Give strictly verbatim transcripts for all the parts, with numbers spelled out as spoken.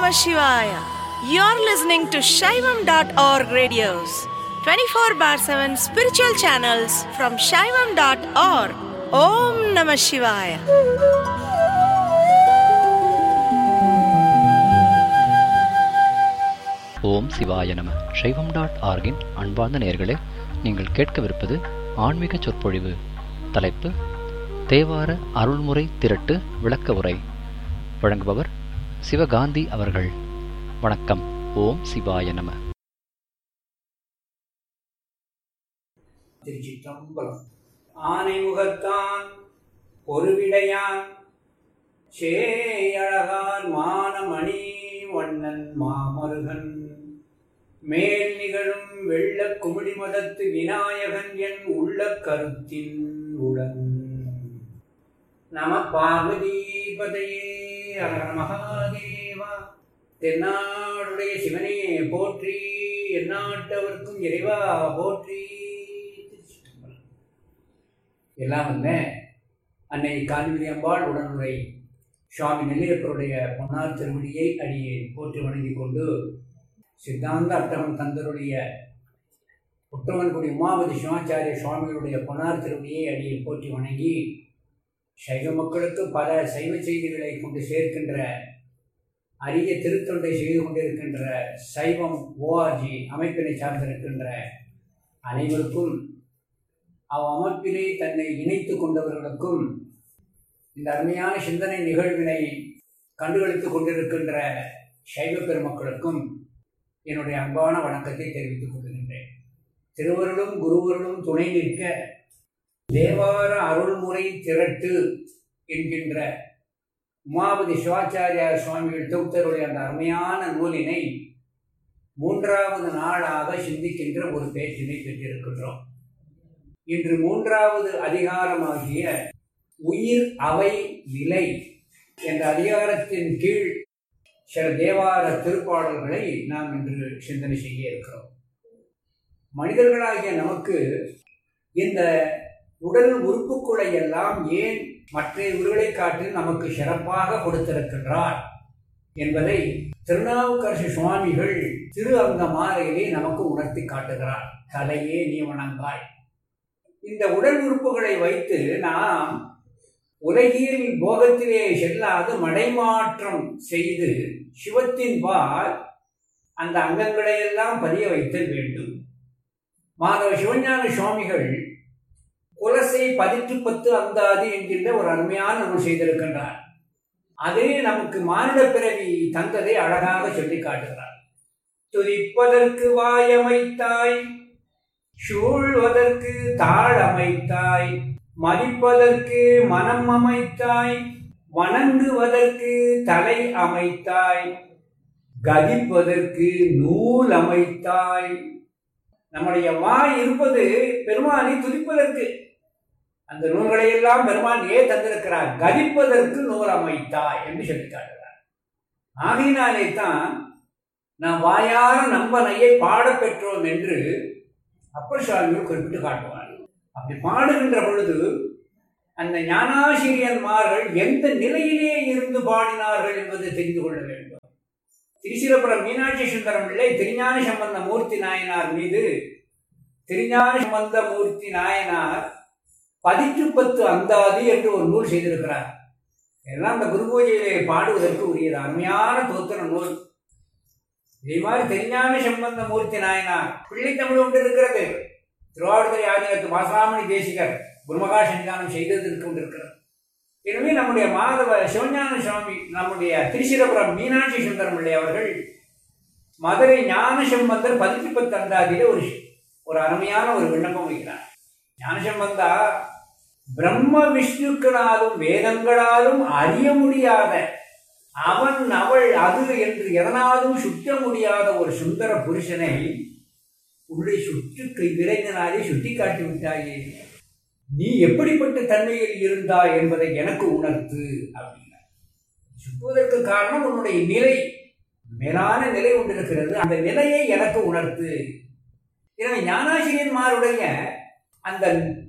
Namah Shivaya. You're listening to Shaivam dot org radios, twenty-four bar seven spiritual channels from Shaivam dot org. Om Namah Shivaya. ஓம் சிவாய நம. சைவம் dot ஆர்கின் அன்பார்ந்த நேயர்களே, நீங்கள் கேட்கவிருப்பது ஆன்மீக சொற்பொழிவு. தலைப்பு தேவார அருள்முறை திரட்டு விளக்க உரை. வழங்குபவர் சிவகாந்தி அவர்கள். வணக்கம். ஓம் சிவாய நம. திருச்சிற்றம்பலம். ஆனைமுகத்தான் பொருவிடையான் சேயழகான் மானமணி வண்ணன் மாமருகன் மேல் நிகழும் வெள்ள குமிழி மதத்து விநாயகன் என் உள்ள கருத்தின் உடன். நம பார்வதீபதையே அகர மகாதேவா. தென்னாடுடைய சிவனே போற்றி, எந்நாட்டவர்க்கும் இறைவா போற்றி. எல்லாம் வந்த அன்னை காந்திமதி அம்பாள் உடனுரை சுவாமி நெல்லையப்பருடைய பொன்னார் திருவடியை அடியை போற்றி வணங்கி கொண்டு, சித்தாந்த அட்டகம் தந்தருடைய புற்றவன்குடி உமாபதி சிவாச்சாரிய சுவாமிகளுடைய பொன்னார் திருவடியை அடியை போற்றி வணங்கி, சைவ மக்களுக்கு பல சைவ செய்திகளை கொண்டு சேர்க்கின்ற அரிய திருத்தொண்டை செய்து கொண்டிருக்கின்ற சைவம் ஓஆர்ஜி அமைப்பினை சார்ந்திருக்கின்ற அனைவருக்கும், அவ் அமைப்பிலே தன்னை இணைத்து கொண்டவர்களுக்கும், இந்த அருமையான சிந்தனை நிகழ்வினை கண்டுகளித்துக் கொண்டிருக்கின்ற சைவ பெருமக்களுக்கும் என்னுடைய அன்பான வணக்கத்தை தெரிவித்துக் கொள்கின்றேன். திருவருளும் குருவருளும் துணை நிற்க தேவார அருள்முறை திரட்டு என்கின்ற உமாபதி சிவாச்சாரியார் சுவாமிகள் தொகுத்தருடைய அந்த அருமையான நூலினை மூன்றாவது நாளாக சிந்திக்கின்ற ஒரு பேச்சினை பெற்றிருக்கின்றோம். இன்று மூன்றாவது அதிகாரமாகிய உயிர் அவை நிலை என்ற அதிகாரத்தின் கீழ் சில தேவார திருப்பாடல்களை நாம் இன்று சிந்தனை செய்ய இருக்கிறோம். மனிதர்களாகிய நமக்கு இந்த உடல் உறுப்புக்களை எல்லாம் ஏன் மற்ற உருளை காட்டில் நமக்கு சிறப்பாக கொடுத்திருக்கின்றார் என்பதை திருநாவுக்கரசு சுவாமிகள் திரு அங்க மாலையிலே நமக்கு உணர்த்தி காட்டுகிறார். தலையே நீ வணங்காய். இந்த உடல் உறுப்புகளை வைத்து நாம் உலகில் போகத்திலே செல்லாது மடைமாற்றம் செய்து சிவத்தின் பால் அந்த அங்கங்களை எல்லாம் பதிய வைத்தல் வேண்டும். மாதவ சிவஞான சுவாமிகள் குலசை பதிற்று பத்து அந்தாதி என்கின்ற ஒரு அருமையான நூல் செய்திருக்கின்றார். அதே நமக்கு மானிட பிறவி தந்ததை அழகாக சொல்லி காட்டுகிறார். துதிப்பதற்கு வாயமைத்தாய், சூழ்வதற்கு தாழ் அமைத்தாய், மதிப்பதற்கு மனம் அமைத்தாய், வணங்குவதற்கு தலை அமைத்தாய், கதிப்பதற்கு நூல் அமைத்தாய். நம்முடைய வாய் இருப்பது பெருமானை துதிப்பதற்கு. அந்த நூல்களை எல்லாம் பெருமான் ஏன் தந்திருக்கிறார்? கதிப்பதற்கு நூல் அமைத்தாய் என்று சொல்லி காட்டுகிறார். ஆகையினாலே தான் நாம் வாயார நம்பனையை பாடப்பெற்றோம் என்று அப்பர் சுவாமிகள் குறிப்பிட்டு காட்டுவார். அப்படி பாடுகின்ற பொழுது அந்த ஞானாசிரியன்மார்கள் எந்த நிலையிலே இருந்து பாடினார்கள் என்பதை தெரிந்து கொள்ள வேண்டும். திருச்சிரபுரம் மீனாட்சி சுந்தரம் பிள்ளை திருஞான சம்பந்த மூர்த்தி நாயனார் மீது திருஞான சம்பந்த மூர்த்தி நாயனார் பதிற்று பத்து அந்தாதி என்று ஒரு நூல் செய்திருக்கிறார். எல்லாம் அந்த குரு பூஜையிலே பாடுவதற்கு உரியது அருமையான தோத்திர நூல். இதே மாதிரி திருஞான சம்பந்த மூர்த்தி நாயனார் பிள்ளை தமிழ் ஒன்று இருக்கிறது. திருவாவடுதுறை ஆதினத்து வாசாமணி தேசிகர் குருமகா சன்னிதானம் செய்ததற்கு கொண்டிருக்கிறது. எனவே நம்முடைய மாதவ சிவஞான சுவாமி, நம்முடைய திருச்சிரபுரம் மீனாட்சி சுந்தரம் பிள்ளை அவர்கள் மதுரை ஞான சம்பந்தர் பதிற்று பத்து அந்தாதியில ஒரு ஒரு அருமையான ஒரு விண்ணப்பம் வைக்கிறார். ஞானசம்பந்தா, பிரம்ம விஷ்ணுக்களாலும் வேதங்களாலும் அறிய முடியாத அவன் அவள் அது என்று எதனாலும் சுட்ட முடியாத ஒரு சுந்தர புருஷனை உள்ளே சுற்று விரைந்தனாலே சுட்டி காட்டி விட்டாயே. நீ எப்படிப்பட்ட தன்மையில் இருந்தாய் என்பதை எனக்கு உணர்த்து அப்படின்னா. சுற்றுவதற்கு காரணம் உன்னுடைய நிலை, மேலான நிலை கொண்டிருக்கிறது. அந்த நிலையை எனக்கு உணர்த்து. எனவே ஞானாசிரியன்மாருடைய அந்த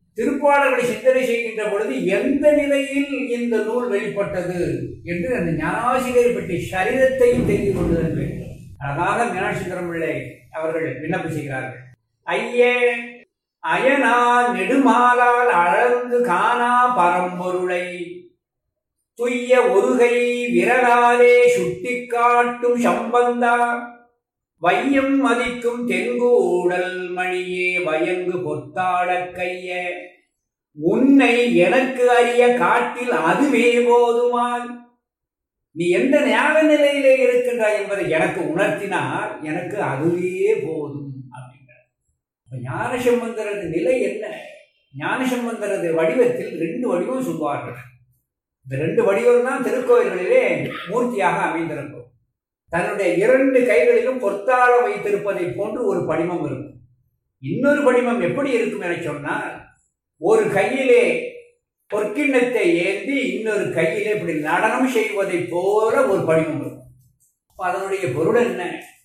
திருப்பாடல்களை சிந்தனை செய்கின்ற பொழுது எந்த நிலையில் இந்த நூல் வெளிப்பட்டது என்று அந்த ஞானாசிரியரை பற்றி சரீரத்தையும் தெரிந்து கொள்ளுதல் வேண்டும். அழகாக மீனாட்சி சுந்தரம் பிள்ளை அவர்கள் விண்ணப்பம் செய்கிறார்கள். ஐயே அயனால் நெடுமாலால் அளந்து காணா பரம்பொருளை துய்ய ஒருகை விரலாலே சுட்டி காட்டும் சம்பந்தா வையம் மதிக்கும் தென்கூடல் மணியே வயங்கு பொத்தாட கைய உன்னை எனக்கு அறிய காட்டில் அதுவே போதுமால். நீ எந்த ஞான நிலையிலே இருக்கின்றாய் என்பதை எனக்கு உணர்த்தினால் எனக்கு அதுவே போதும் அப்படிங்கிறார். ஞானசம்பந்தரது நிலை என்ன? ஞானசம்பந்தரது வடிவத்தில் ரெண்டு வடிவம் சொல்வார்கள். இந்த ரெண்டு வடிவம் தான் திருக்கோயில்களிலே மூர்த்தியாக அமைந்திருக்கும். தன்னுடைய இரண்டு கைகளிலும் பொற்தாளம் வைத்திருப்பதை போன்று ஒரு படிமம் இருக்கும். இன்னொரு படிமம் எப்படி இருக்கும் என சொன்னால், ஒரு கையிலே பொற்கிண்ணத்தை ஏந்தி இன்னொரு கையிலே இப்படி நடனம் செய்வதை போல ஒரு படிமம் இருக்கும். அதனுடைய பொருள் என்ன?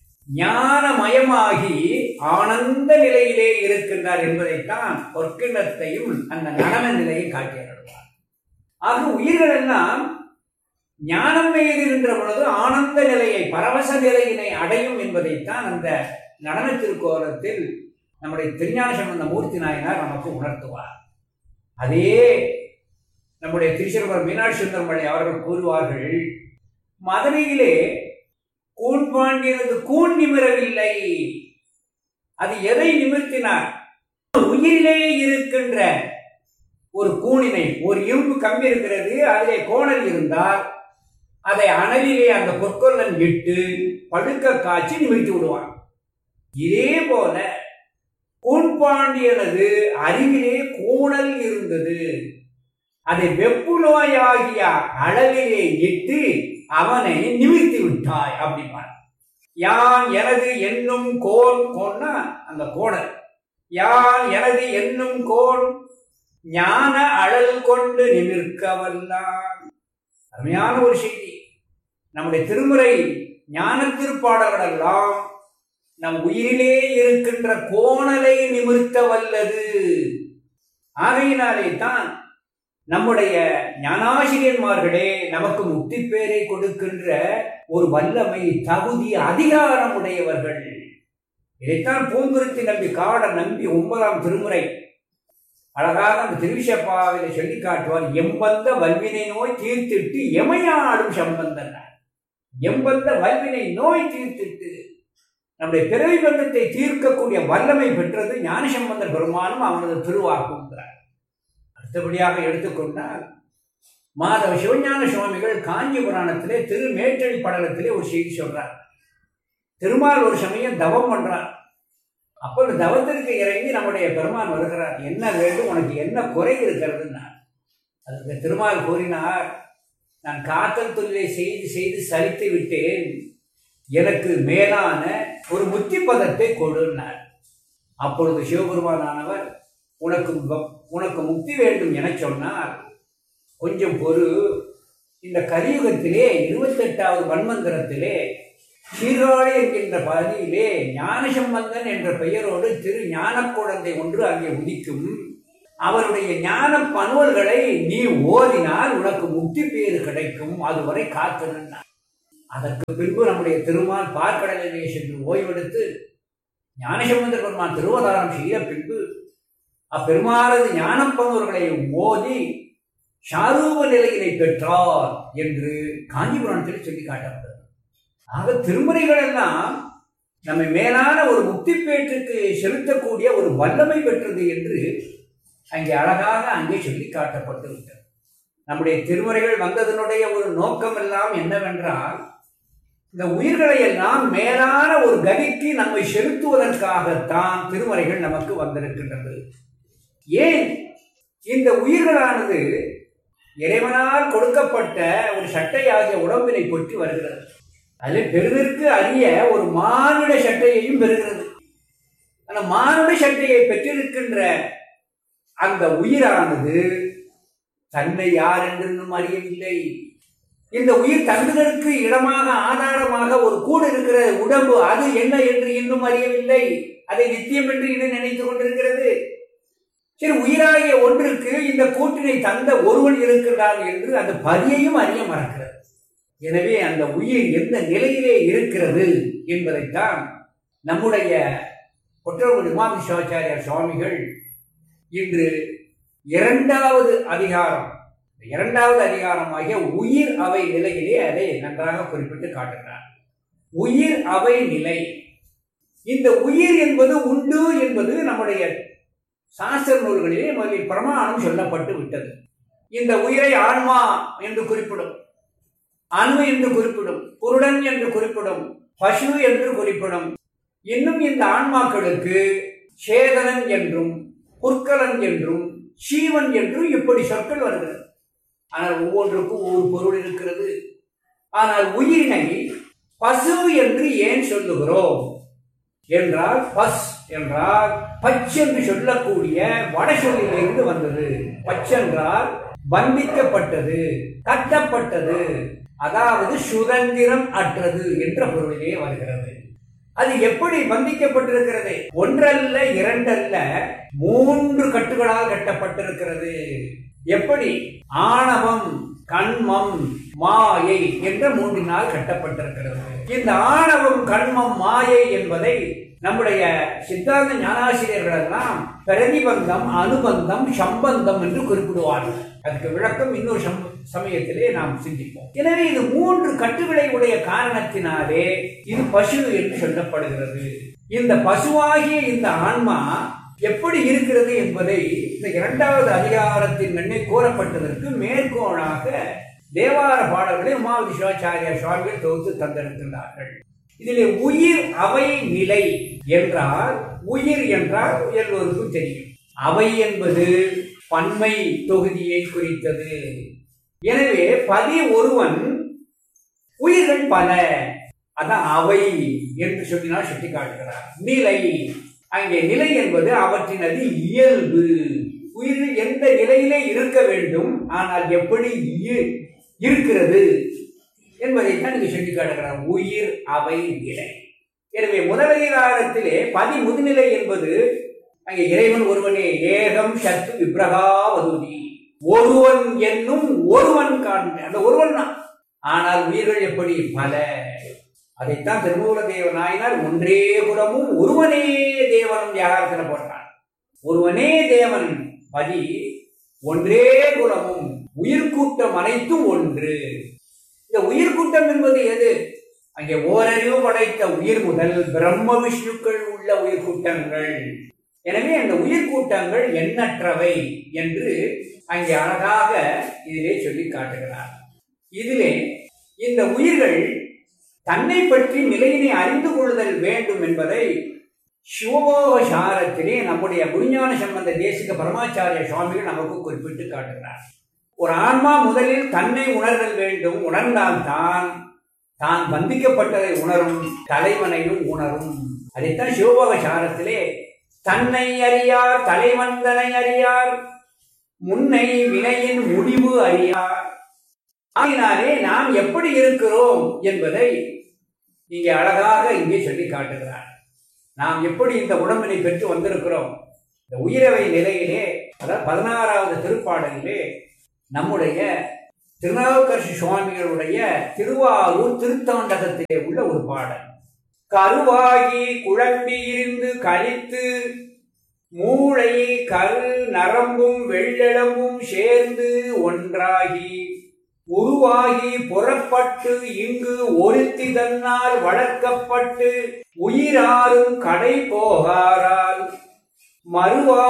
ஞானமயமாகி ஆனந்த நிலையிலே இருக்கின்றார் என்பதைத்தான் பொற்கிண்ணத்தையும் அந்த நடன நிலையை காட்டியிருக்கிறார். ஆக உயிர்கள் எல்லாம் ஞானம் எய்துகின்ற பொழுது ஆனந்த நிலையை, பரவச நிலையினை அடையும் என்பதைத்தான் அந்த நடன திருக்கோலத்தில் நம்முடைய திருஞான சம்பந்த மூர்த்தி நாயனார் நமக்கு உணர்த்துவார். அதே நம்முடைய திருச்சிற்றம்பலம் மீனாட்சி சுந்தரம் பிள்ளை அவர்கள் கூறுவார்கள், மதுரையிலே கூன் பாண்டியனது கூன் நிமிரவில்லை. அது எதை நிமிர்த்தினார்? உயிரிலே இருக்கின்ற ஒரு கூனினை, ஒரு இரும்பு கம்பி இருக்கிறது, அதிலே கோணல் இருந்தால் அதை அனலிலே அந்த பொற்கொல்லன் இட்டு படுக்க காய்ச்சி நிமிர்த்தி விடுவான். இதே போல கூன்பாண்டியனது அறிவிலே கூணல் இருந்தது, அதை வெப்புநோயாகிய அளவிலே இட்டு அவனை நிமிர்த்தி விட்டாய் அப்படிப்பார். யான் எனது என்னும் கோன், கோன்னா அந்த கோணல், யான் எனது என்னும் கோன் ஞான அழல் கொண்டு நிமிர்க்க வல்லான். அருமையான ஒரு செய்தி. நம்முடைய திருமுறை ஞான திருப்பாடல்கள் எல்லாம் நம் உயிரிலே இருக்கின்ற கோணலை நிமிர்த்த வல்லது. ஆகையினாலே தான் நம்முடைய ஞானாசிரியன்மார்களே நமக்கு முக்தி பேரை கொடுக்கின்ற ஒரு வல்லமை, தகுதி, அதிகாரம் உடையவர்கள். இதைத்தான் பூங்குருத்தி நம்பி காட நம்பி ஒன்பதாம் திருமுறை அழகாக அந்த திருவிசப்பாவில சொல்லி காட்டுவார். எம்பந்த வல்வினை நோய் தீர்த்திட்டு எமையாடும் சம்பந்தன். எம்பந்த வல்வினை நோய் தீர்த்திட்டு நம்முடைய பிறவி பந்தத்தை தீர்க்கக்கூடிய வல்லமை பெற்றது ஞானசம்பந்தர் பெருமானும் அவனது திருவாக்குங்கிறார். அடுத்தபடியாக எடுத்துக்கொண்டால் மாதவ சிவஞான சுவாமிகள் காஞ்சி புராணத்திலே திருமேற்றடி படலத்திலே ஒரு செய்தி சொல்றார். திருமால் ஒரு சமயம் தவம் பண்றார். அப்போது தவத்திற்கு இறங்கி நம்முடைய பெருமான் வருகிறார். என்ன வேண்டும், உனக்கு என்ன குறை இருக்கிறதுன்னா அதுக்கு திருமால் கூறினார், நான் காத்தல் தொழிலை செய்து செய்து சலித்து விட்டேன், எனக்கு மேலான ஒரு முத்தி பதத்தை கொடுனார். அப்பொழுது சிவபெருமானானவர், உனக்கு உனக்கு முக்தி வேண்டும் என சொன்னால் கொஞ்சம் பொறு, இந்த கலியுகத்திலே இருபத்தி எட்டாவது வன்மந்திரத்திலே சீர்காழி என்கின்ற பகுதியிலே ஞானசம்பந்தன் என்ற பெயரோடு திரு ஞான குழந்தை ஒன்று அங்கே உதிக்கும். அவருடைய ஞான பனுவல்களை நீ ஓதினால் உனக்கு முக்தி பேறு கிடைக்கும், அதுவரை காத்திருந்தார். அதற்கு பின்பு நம்முடைய திருமால் பார்க்கடலிலே சென்று ஓய்வெடுத்து ஞானசம்பந்தர் பெருமான் திருவதாரம் செய்த பின்பு அப்பெருமானது ஞான பனுவல்களை ஓதி சாரூப நிலையினை பெற்றார் என்று காஞ்சிபுராணத்தில் சொல்லி காட்டப்பட்டது. ஆக திருமுறைகள் எல்லாம் நம்மை மேலான ஒரு முக்தி பேற்றுக்கு செலுத்தக்கூடிய ஒரு வல்லமை பெற்றது என்று அங்கே அழகாக அங்கே சொல்லி காட்டப்பட்டு விட்டது. நம்முடைய திருமுறைகள் வந்ததனுடைய ஒரு நோக்கம் எல்லாம் என்னவென்றால், இந்த உயிர்களை எல்லாம் மேலான ஒரு கதிக்கு நம்மை செலுத்துவதற்காகத்தான் திருமுறைகள் நமக்கு வந்திருக்கின்றது. ஏன் இந்த உயிர்களானது இறைவனால் கொடுக்கப்பட்ட ஒரு சட்டையாகிய உடம்பினை பொற்றி வருகிறது. அதில் பெறுவதற்கு அறிய ஒரு மானுட சட்டையையும் பெறுகிறது. அந்த மானுட சட்டையை பெற்றிருக்கின்ற அந்த உயிரானது தன்னை யார் என்றும் அறியவில்லை. இந்த உயிர் தங்குதற்கு இடமாக ஆதாரமாக ஒரு கூடு இருக்கிற உடம்பு, அது என்ன என்று இன்னும் அறியவில்லை. அதை நித்தியம் என்று இன்னும் நினைத்துக் கொண்டிருக்கிறது. சரி, உயிராகிய ஒன்றுக்கு இந்த கூட்டினை தந்த ஒருவன் இருக்கிறான் என்று அந்த பதியையும் அறிய மறக்கிறது. எனவே அந்த உயிர் எந்த நிலையிலே இருக்கிறது என்பதைத்தான் நம்முடைய கொற்றங்குடி உமாபதி சிவாச்சாரியார் சுவாமிகள் இன்று இரண்டாவது அதிகாரம் இரண்டாவது அதிகாரமாகிய உயிர் அவை நிலையிலே அதை நன்றாக குறிப்பிட்டு காட்டுகிறார். உயிர் அவை நிலை. இந்த உயிர் என்பது உண்டு என்பது நம்முடைய சாஸ்திர நூல்களிலே முதலில் பிரமாணம் சொல்லப்பட்டு விட்டது. இந்த உயிரை ஆன்மா என்று குறிப்பிடும், அணு என்று குறிப்பிடும், புருடன் என்று குறிப்பிடும், பசு என்று குறிப்பிடும். இன்னும் இந்த ஆன்மாக்களுக்கு சேதனன் என்றும் புற்கலன் என்றும் சீவன் என்றும் இப்படி சொற்கள் வருகிறது. ஆனால் ஒவ்வொன்றுக்கும் ஒவ்வொரு பொருள் இருக்கிறது. ஆனால் உயிரினை பசு என்று ஏன் சொல்லுகிறோம் என்றால், பஸ் என்றால் பச் என்று சொல்லக்கூடிய வட சொல்லிலிருந்து வந்தது. பச் என்றால் பந்திக்கப்பட்டது, கட்டப்பட்டது, அதாவது சுதந்திரம் அற்றது என்ற பொருளிலே வருகிறது. அது எப்படி பந்திக்கப்பட்டிருக்கிறது? ஒன்றல்ல, இரண்டல்ல, மூன்று கட்டுகளால் கட்டப்பட்டிருக்கிறது. எப்படி? ஆணவம், கண்மம், மாயை என்ற மூன்றினால் கட்டப்பட்டிருக்கிறது. இந்த ஆணவம், கண்மம், மாயை என்பதை நம்முடைய சித்தாந்த ஞானாசிரியர்கள் எல்லாம் பிரதிபந்தம், அனுபந்தம், சம்பந்தம் என்று குறிப்பிடுவார்கள். அதுக்கு விளக்கம் இன்னொரு சமயத்திலே நாம் சிந்திப்போம். எனவே இது மூன்று கட்டுகளை உடைய காரணத்தினாலே இது பசு என்று சொல்லப்படுகிறது. இந்த பசுவாகிய இந்த ஆன்மா எப்படி இருக்கிறது என்பதை இந்த இரண்டாவது அதிகாரத்தின் முன்னே கூறப்பட்டதற்கு மேற்கோளாக தேவார பாடல்களை உமாபதி சிவாச்சாரியார் சுவாமிகள் தொகுத்து தந்திருக்கின்றார்கள். இதிலே உயிர் அவை நிலை என்றால், உயிர் என்றால் எல்லோருக்கும் தெரியும். அவை என்பது பன்மை தொகுதியை குறித்தது. எனவே பதி ஒருவன், உயிர்கள் பல, அதான் அவை என்று சொல்லினால் சுட்டி காட்டுகிறார். நிலை, அங்கே நிலை என்பது அவற்றினது இயல்பு. உயிர் எந்த நிலையிலே இருக்க வேண்டும், ஆனால் எப்படி இருக்கிறது என்பதைத்தான் இங்கு சொல்லி காட்டுகிறார். உயிர் அவை நிலை. எனவே முதலதிகாரத்திலே பதி முதுநிலை என்பது அங்கே இறைவன் ஒருவனே, ஏகம் சத்து விப்ரகாவதுதி, ஒருவன் என்னும் ஒருவன் காண்ப, அந்த ஒருவன் தான். ஆனால் உயிர்கள் எப்படி பல. அதைத்தான் திருமூல தேவ நாயனார் ஒன்றே குலமும் ஒருவனே தேவனும் வியாகாரத்தில் போட்டான். ஒருவனே தேவன் பதி, ஒன்றே குலமும், உயிர்கூட்டம் அனைத்தும் ஒன்று. இந்த உயிர்கூட்டம் என்பது எது? அங்கே ஓரறிவு படைத்த உயிர் முதல் பிரம்ம விஷ்ணுக்கள் உள்ள உயிர்கூட்டங்கள். எனவே அந்த உயிர்கூட்டங்கள் எண்ணற்றவை என்று அங்கே அழகாக இதிலே சொல்லி காட்டுகிறார். இதிலே இந்த உயிர்கள் தன்னை பற்றி நிலையினை அறிந்து கொள்ளுதல் வேண்டும் என்பதை சிவபோக சாரத்திலே நம்முடைய குருஞான சம்பந்த தேசிக பரமாச்சாரிய சுவாமிகள் நமக்கு குறிப்பிட்டு காட்டுகிறார். ஒரு ஆன்மா முதலில் தன்னை உணர்தல் வேண்டும். உணர்ந்தால்தான் தான் பந்திக்கப்பட்டதை உணரும், தலைவனையும் உணரும். அதைத்தான் சிவபோக சாரத்திலே தன்னை அறியார் தலைவன் தன்னை அறியார், முன்னை வினையின் முடிவு அறியார். ஆகினாலே நாம் எப்படி இருக்கிறோம் என்பதை இங்கே அழகாக இங்கே சொல்லி காட்டுகிறார். நாம் எப்படி இந்த உடம்பினை பெற்று வந்திருக்கிறோம். இந்த உயிரவை நிலையிலே, அதாவது பதினாறாவது திருப்பாடலிலே நம்முடைய திருநாவுக்கரசு சுவாமிகளுடைய திருவாரூர் திருத்தாண்டகத்திலே உள்ள ஒரு பாடல். கருவாகி குழம்பி இருந்து கழித்து மூளை கரு நரம்பும் வெள்ளெலும்பும் சேர்ந்து ஒன்றாகி உருவாகி புறப்பட்டு இங்கு ஒருத்தி தன்னால் வளர்க்கப்பட்டு உயிராரும் கடை போகாரால் மறுவா